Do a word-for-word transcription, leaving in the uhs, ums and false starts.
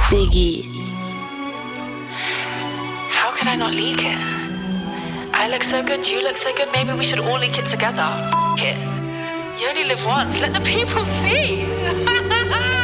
Diggy. How could I not leak it? I look so good, you look so good, maybe we should all leak it together. F it. You only live once, let the people see.